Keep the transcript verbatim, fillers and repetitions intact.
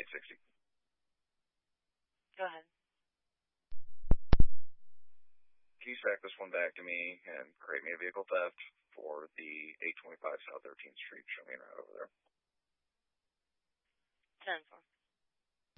eight sixty. Go ahead. Can you stack this one back to me and create me a vehicle theft for the eight twenty-five South thirteenth Street? Show me around over there. ten four.